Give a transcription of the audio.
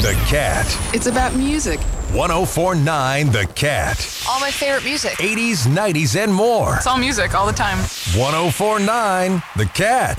The Cat. It's about music. 1049 The Cat. All my favorite music. 80s, 90s, and more. It's all music all the time. 1049 The Cat.